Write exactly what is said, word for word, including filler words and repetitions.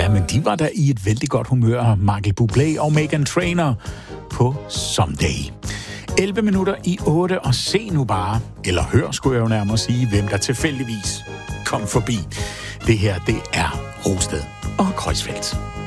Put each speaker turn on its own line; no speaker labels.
men de var der i et vældig godt humør, Michael Bublé og Meghan Trainor på Someday. elleve minutter i otte, og se nu bare, eller hør, skulle jeg jo nærmere sige, hvem der tilfældigvis kom forbi. Det her, det er Rosted og Kreuzfeldt.